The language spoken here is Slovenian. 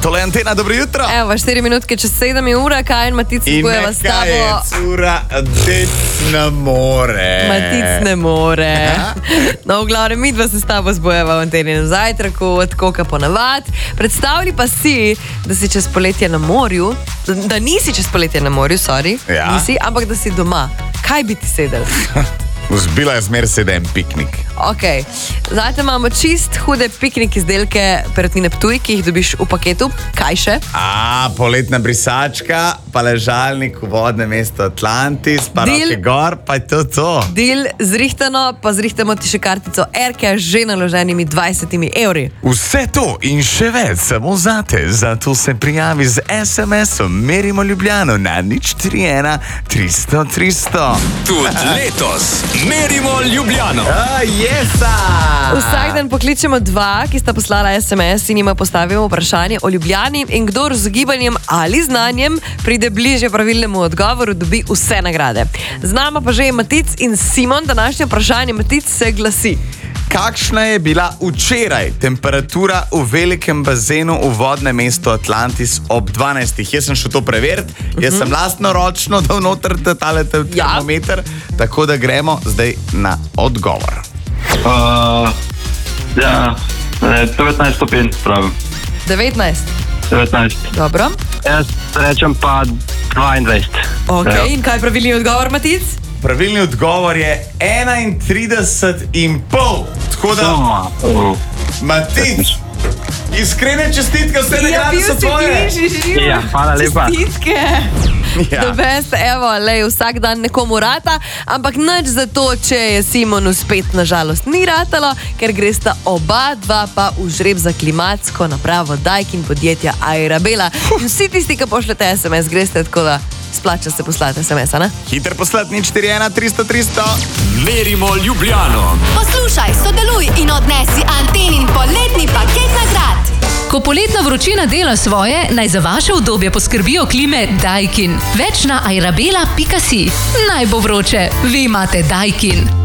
tole je Antena, dobro jutro. Evo, 4 minutke čez 7 je ura, kaj in Matic spojeva s tabo. In nekaj je ura, dec ne more. Matic ne more. No, v glavnem, midva se s tabo zbojeva v Anteni na zajtraku, tako ka ponavad. Predstavljaj pa si, da si čez poletje na morju, da nisi čez poletje na morju, nisi, ampak da si doma. Kaj bi ti sedel? Vzbila je zmer sedem piknik. Ok, zdaj imamo čist hude piknik izdelke Perutnine Ptuj, ki jih dobiš v paketu. Kaj še? Poletna brisačka, pa ležalnik v vodnem mestu Atlantis, pa roke gor, pa je to. Dil zrihtano, pa zrihtamo ti še kartico Erke že naloženimi 20 evri. Vse to in še več samo zate, zato se prijavi z SMS-om Merimo Ljubljano na 041 300 300. Tudi letos Merimo Ljubljano. Vsak dan pokličemo dva, ki sta poslala SMS in jima postavimo vprašanje o Ljubljani in kdor z gibanjem ali znanjem pride bližje pravilnemu odgovoru, dobi vse nagrade. Z nama pa že je Matic in Simon. Današnje vprašanje, Matic, se glasi: kakšna je bila včeraj temperatura v velikem bazenu v vodnem mestu Atlantis ob 12? Jaz sem šel to preveriti, jaz sem lastno ročno dal noter tale termometer, tako da gremo zdaj na odgovor. 19 stopinj, pravim. 19. Dobro. Jaz rečem pa 22. Ok, in kaj je pravilni odgovor, Matic? Pravilni odgovor je 31,5. Tako da, Matic, iskrene čestitke, vse nagrade so tvoje. Ja, hvala lepa. Čestitke. The best, evo, lej, vsak dan nekomu rata, ampak nič za to, če je Simonu spet nažalost ni ratalo, ker gresta oba dva pa v žreb za klimatsko napravo Daikin podjetja Arabela. In vsi tisti, ki pošljete SMS, greste, tako da splača se poslati SMS-a, ne? Hiter poslati 041 300 300. Merimo Ljubljano. Poslušaj, sodeluj in odnesi Antenin poletni paket nagrad. Ko poletna vročina dela svoje, naj za vaše udobje poskrbijo klime Daikin. Več na arabela.si. Naj bo vroče, vi imate Daikin.